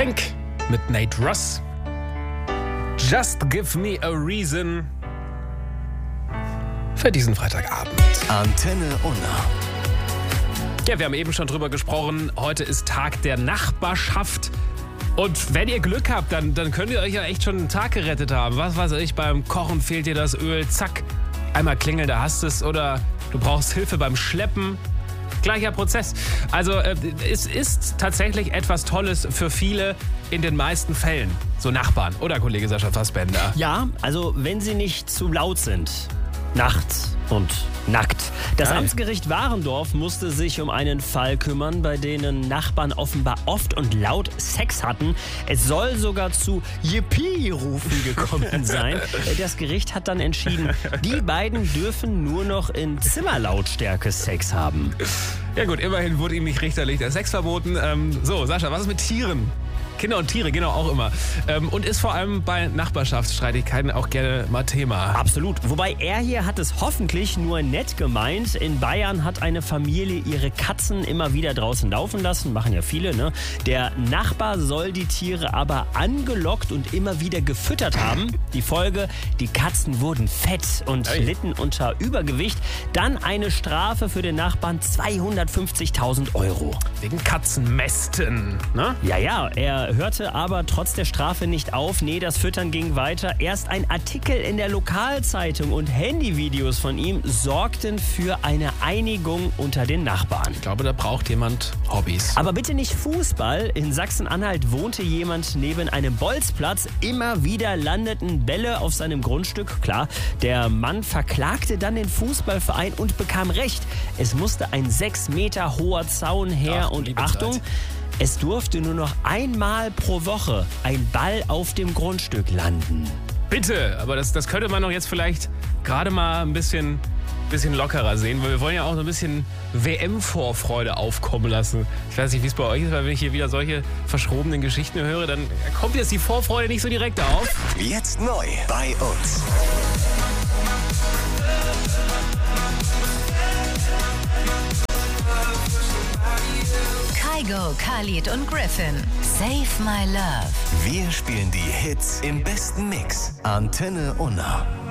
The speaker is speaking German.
Think mit Nate Russ. Just give me a reason für diesen Freitagabend. Antenne Unna. Ja, wir haben eben schon drüber gesprochen. Heute ist Tag der Nachbarschaft. Und wenn ihr Glück habt, dann könnt ihr euch ja echt schon einen Tag gerettet haben. Was weiß ich, beim Kochen fehlt dir das Öl, zack, einmal klingeln, da hast du es. Oder du brauchst Hilfe beim Schleppen. Gleicher Prozess. Also es ist tatsächlich etwas Tolles für viele in den meisten Fällen. So Nachbarn, oder Kollege Sascha Fassbender? Ja, also wenn sie nicht zu laut sind. Nachts und nackt. Das Geil. Amtsgericht Warendorf musste sich um einen Fall kümmern, bei denen Nachbarn offenbar oft und laut Sex hatten. Es soll sogar zu Yippie-Rufen gekommen sein. Das Gericht hat dann entschieden, die beiden dürfen nur noch in Zimmerlautstärke Sex haben. Ja gut, immerhin wurde ihm nicht richterlich der Sex verboten. So, Sascha, was ist mit Tieren? Kinder und Tiere, genau, auch immer. Und ist vor allem bei Nachbarschaftsstreitigkeiten auch gerne mal Thema. Absolut. Wobei er hier hat es hoffentlich nur nett gemeint. In Bayern hat eine Familie ihre Katzen immer wieder draußen laufen lassen. Machen ja viele, ne? Der Nachbar soll die Tiere aber angelockt und immer wieder gefüttert haben. Die Folge, die Katzen wurden fett und litten unter Übergewicht. Dann eine Strafe für den Nachbarn, 250.000 Euro. Wegen Katzenmästen, ne? Ja, er hörte aber trotz der Strafe nicht auf. Nee, das Füttern ging weiter. Erst ein Artikel in der Lokalzeitung und Handyvideos von ihm sorgten für eine Einigung unter den Nachbarn. Ich glaube, da braucht jemand Hobbys. Aber bitte nicht Fußball. In Sachsen-Anhalt wohnte jemand neben einem Bolzplatz. Immer wieder landeten Bälle auf seinem Grundstück. Klar, der Mann verklagte dann den Fußballverein und bekam Recht. Es musste ein 6 Meter hoher Zaun her. Ach, und liebe Achtung, Zeit. es durfte nur noch einmal pro Woche ein Ball auf dem Grundstück landen. Bitte, aber das könnte man doch jetzt vielleicht gerade mal ein bisschen lockerer sehen, weil wir wollen ja auch so ein bisschen WM-Vorfreude aufkommen lassen. Ich weiß nicht, wie es bei euch ist, weil wenn ich hier wieder solche verschrobenen Geschichten höre, dann kommt jetzt die Vorfreude nicht so direkt auf. Jetzt neu bei uns. Kygo, Khalid und Griffin. Save My Love. Wir spielen die Hits im besten Mix. Antenne Unna.